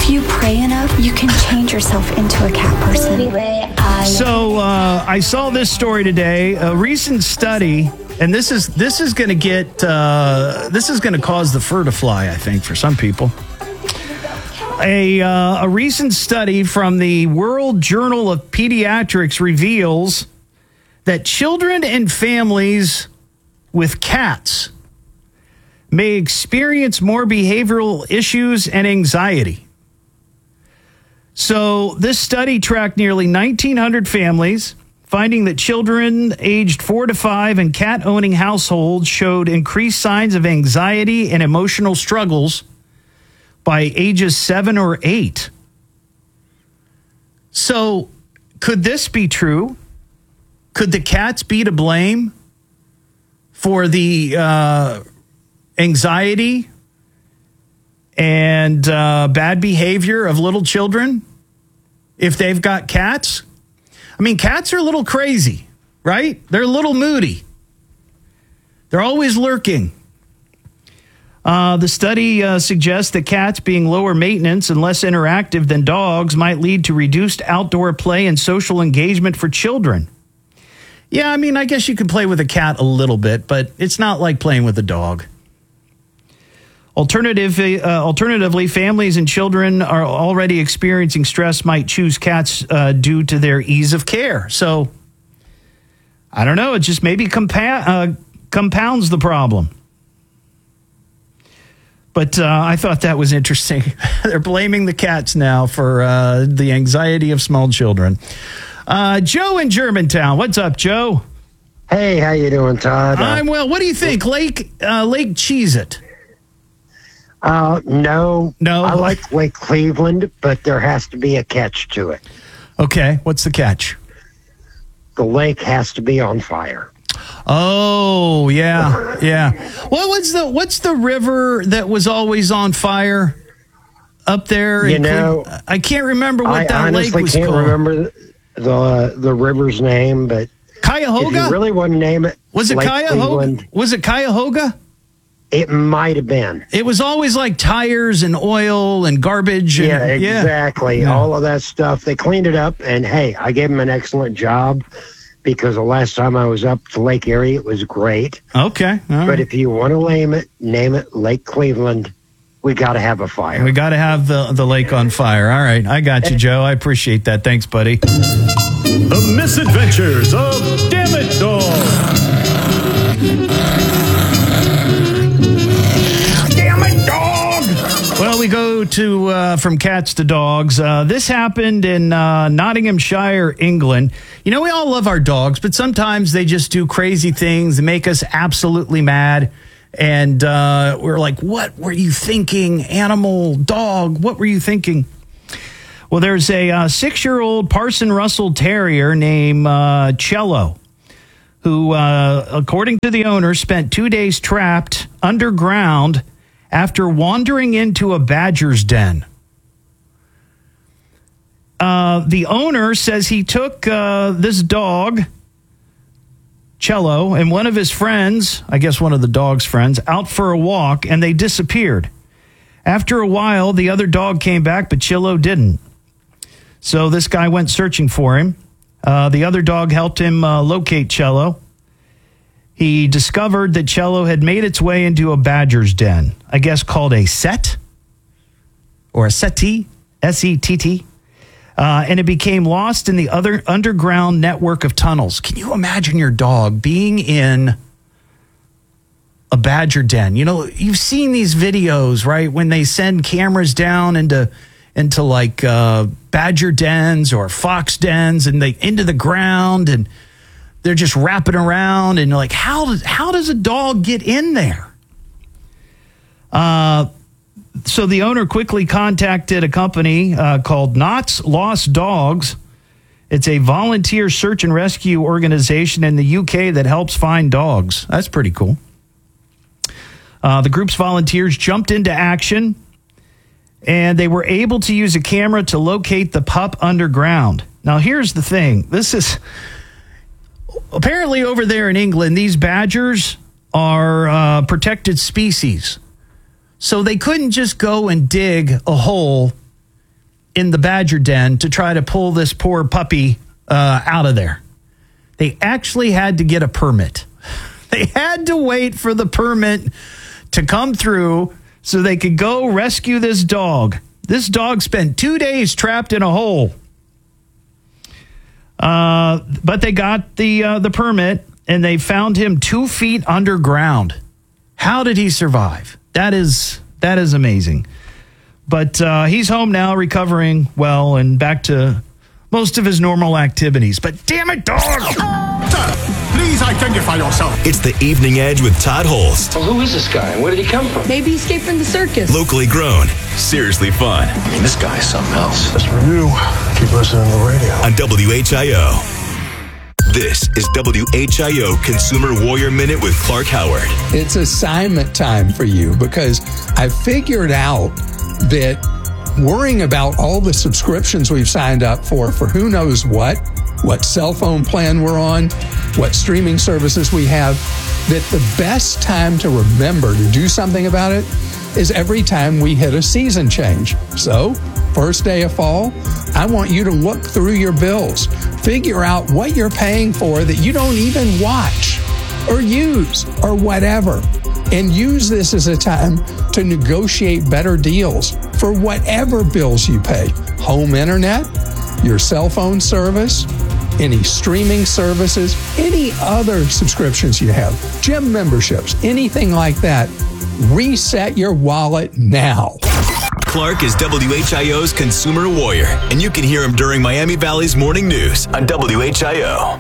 If you pray enough, you can change yourself into a cat person. So I saw this story today. A recent study, and this is going to get this is going to cause the fur to fly, I think, for some people. A recent study from the World Journal of Pediatrics reveals that children and families with cats may experience more behavioral issues and anxiety. So this study tracked nearly 1,900 families, finding that children aged 4 to 5 in cat-owning households showed increased signs of anxiety and emotional struggles by ages 7 or 8. So could this be true? Could the cats be to blame for the anxiety and bad behavior of little children if they've got cats? I mean, cats are a little crazy, right? They're a little moody. They're always lurking. The study suggests that cats, being lower maintenance and less interactive than dogs, might lead to reduced outdoor play and social engagement for children. Yeah, I mean, I guess you can play with a cat a little bit, but it's not like playing with a dog. Alternatively, families and children are already experiencing stress might choose cats due to their ease of care. So, I don't know. It just maybe compounds the problem. But I thought that was interesting. They're blaming the cats now for the anxiety of small children. Joe in Germantown. What's up, Joe? Hey, how you doing, Todd? I'm well. What do you think? Lake Cheez-It? No. I like Lake Cleveland, but there has to be a catch to it. Okay, what's the catch? The lake has to be on fire. Oh, yeah. What's the river that was always on fire up there? I can't remember what that lake was called. I honestly can't remember the river's name, but Cuyahoga? If you really want to name it, was it Cuyahoga? Was it Cuyahoga? It might have been. It was always like tires and oil and garbage. And, yeah, exactly. Yeah. All of that stuff. They cleaned it up, and hey, I gave them an excellent job because the last time I was up to Lake Erie, it was great. Okay. But if you want to name it Lake Cleveland, we got to have a fire. We got to have the lake on fire. All right. I got you, Joe. I appreciate that. Thanks, buddy. The Misadventures of Dammit Dog. Well, we go to from cats to dogs. This happened in Nottinghamshire, England. You know, we all love our dogs, but sometimes they just do crazy things that make us absolutely mad. And we're like, what were you thinking, animal, dog? What were you thinking? Well, there's a 6-year-old Parson Russell Terrier named Cello, who, according to the owner, spent 2 days trapped underground after wandering into a badger's den. The owner says he took this dog, Cello, and one of his friends, I guess one of the dog's friends, out for a walk, and they disappeared. After a while, the other dog came back, but Cello didn't. So this guy went searching for him. The other dog helped him locate Cello. He discovered that Cello had made its way into a badger's den, I guess called a set or a settee, S-E-T-T. And it became lost in the other underground network of tunnels. Can you imagine your dog being in a badger den? You know, you've seen these videos, right, when they send cameras down into like badger dens or fox dens and they into the ground and they're just wrapping around, and you're like, how does a dog get in there? So the owner quickly contacted a company called Knott's Lost Dogs. It's a volunteer search and rescue organization in the UK that helps find dogs. That's pretty cool. The group's volunteers jumped into action, and they were able to use a camera to locate the pup underground. Now, here's the thing. This is... Apparently over there in England, these badgers are protected species. So they couldn't just go and dig a hole in the badger den to try to pull this poor puppy out of there. They actually had to get a permit. They had to wait for the permit to come through so they could go rescue this dog. This dog spent 2 days trapped in a hole. But they got the permit, and they found him 2 feet underground. How did he survive? That is amazing. But he's home now, recovering well, and back to most of his normal activities. But damn it, dog! Sir, please identify yourself. It's the Evening Edge with Todd Holst. Well, who is this guy and where did he come from? Maybe he escaped from the circus. Locally grown, seriously fun. I mean, this guy's something else. Just for you, keep listening to the radio. On WHIO. This is WHIO Consumer Warrior Minute with Clark Howard. It's assignment time for you because I figured out that worrying about all the subscriptions we've signed up for who knows what cell phone plan we're on, what streaming services we have, that the best time to remember to do something about it is every time we hit a season change. So, first day of fall, I want you to look through your bills, figure out what you're paying for that you don't even watch or use or whatever, and use this as a time to negotiate better deals for whatever bills you pay. Home internet, your cell phone service, any streaming services, any other subscriptions you have, gym memberships, anything like that. Reset your wallet now. Clark is WHIO's Consumer Warrior, and you can hear him during Miami Valley's Morning News on WHIO.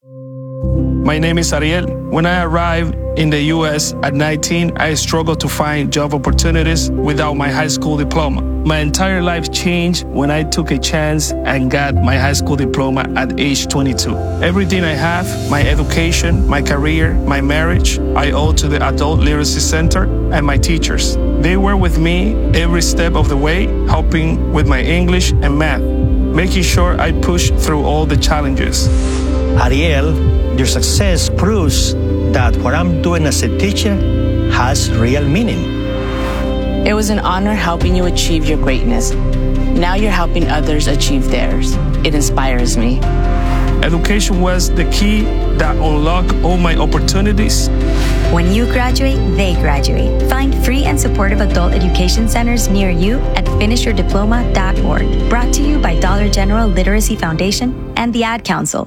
My name is Ariel. When I arrived in the U.S. at 19, I struggled to find job opportunities without my high school diploma. My entire life changed when I took a chance and got my high school diploma at age 22. Everything I have, my education, my career, my marriage, I owe to the Adult Literacy Center and my teachers. They were with me every step of the way, helping with my English and math, making sure I pushed through all the challenges. Ariel, your success proves that what I'm doing as a teacher has real meaning. It was an honor helping you achieve your greatness. Now you're helping others achieve theirs. It inspires me. Education was the key that unlocked all my opportunities. When you graduate, they graduate. Find free and supportive adult education centers near you at finishyourdiploma.org. Brought to you by Dollar General Literacy Foundation and the Ad Council.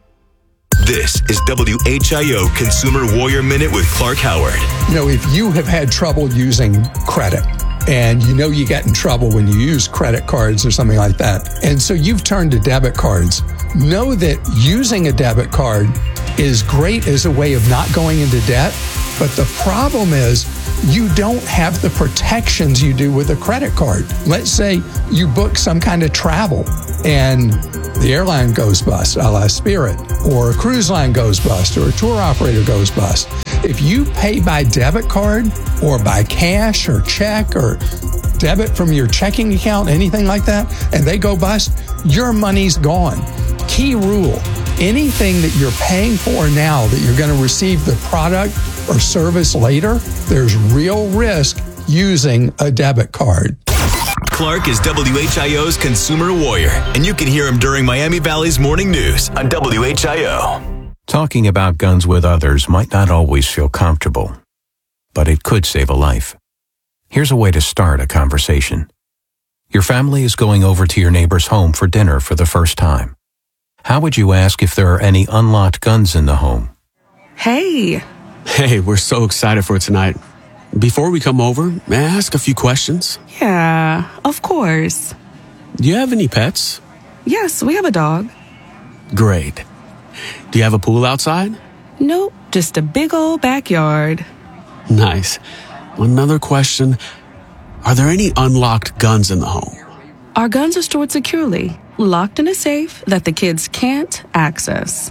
This is WHIO Consumer Warrior Minute with Clark Howard. You know, if you have had trouble using credit, and you know you get in trouble when you use credit cards or something like that, and so you've turned to debit cards, know that using a debit card is great as a way of not going into debt, but the problem is you don't have the protections you do with a credit card. Let's say you book some kind of travel and the airline goes bust, a la Spirit, or a cruise line goes bust, or a tour operator goes bust. If you pay by debit card or by cash or check or debit from your checking account, anything like that, and they go bust, your money's gone. Key rule, anything that you're paying for now that you're going to receive the product or service later, there's real risk using a debit card. Clark is WHIO's Consumer Warrior, and you can hear him during Miami Valley's Morning News on WHIO. Talking about guns with others might not always feel comfortable, but it could save a life. Here's a way to start a conversation. Your family is going over to your neighbor's home for dinner for the first time. How would you ask if there are any unlocked guns in the home? Hey, we're so excited for tonight. Before we come over, may I ask a few questions? Yeah, of course. Do you have any pets? Yes, we have a dog. Great. Do you have a pool outside? Nope, just a big old backyard. Nice. Another question. Are there any unlocked guns in the home? Our guns are stored securely, locked in a safe that the kids can't access.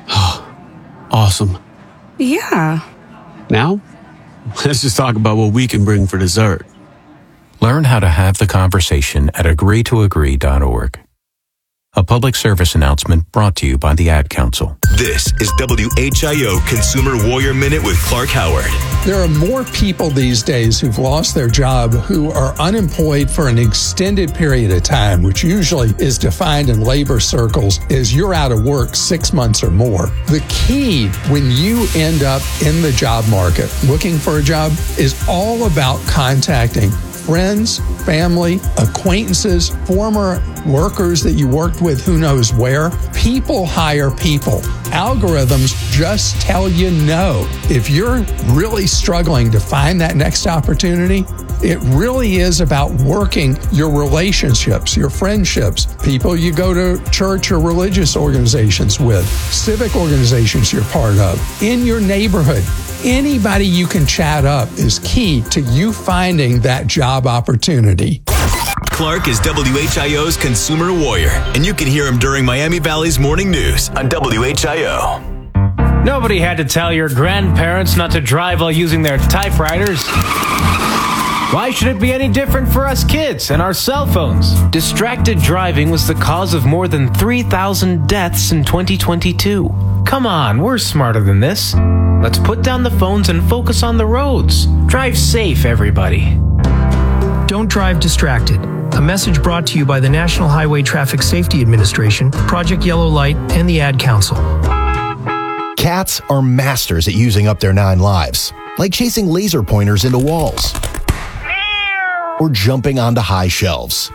Awesome. Yeah. Now, let's just talk about what we can bring for dessert. Learn how to have the conversation at agreetoagree.org. A public service announcement brought to you by the Ad Council. This is WHIO Consumer Warrior Minute with Clark Howard. There are more people these days who've lost their job who are unemployed for an extended period of time, which usually is defined in labor circles as you're out of work 6 months or more. The key when you end up in the job market looking for a job is all about contacting friends, family, acquaintances, former workers that you worked with who knows where. People hire people. Algorithms just tell you no. If you're really struggling to find that next opportunity, it really is about working your relationships, your friendships, people you go to church or religious organizations with, civic organizations you're part of, in your neighborhood. Anybody you can chat up is key to you finding that job opportunity. Clark is WHIO's Consumer Warrior, and you can hear him during Miami Valley's Morning News on WHIO. Nobody had to tell your grandparents not to drive while using their typewriters. Why should it be any different for us kids and our cell phones? Distracted driving was the cause of more than 3,000 deaths in 2022. Come on, we're smarter than this. Let's put down the phones and focus on the roads. Drive safe, everybody. Don't drive distracted. A message brought to you by the National Highway Traffic Safety Administration, Project Yellow Light, and the Ad Council. Cats are masters at using up their 9 lives, like chasing laser pointers into walls or jumping onto high shelves.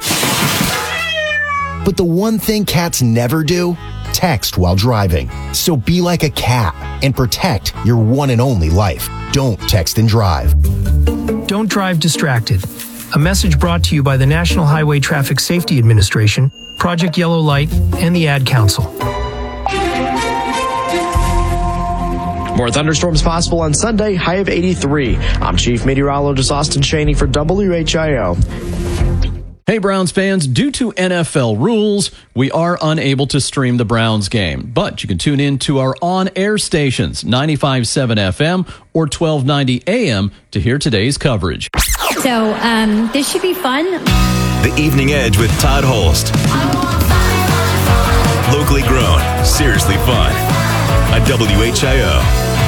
But the one thing cats never do, text while driving. So be like a cat and protect your one and only life. Don't text and drive. Don't drive distracted. A message brought to you by the National Highway Traffic Safety Administration, Project Yellow Light, and the Ad Council. More thunderstorms possible on Sunday, high of 83. I'm Chief Meteorologist Austin Chaney for WHIO. Hey, Browns fans, due to NFL rules, we are unable to stream the Browns game, but you can tune in to our on-air stations, 95.7 FM or 1290 AM, to hear today's coverage. So, this should be fun. The Evening Edge with Todd Holst. Locally grown, seriously fun. On WHIO.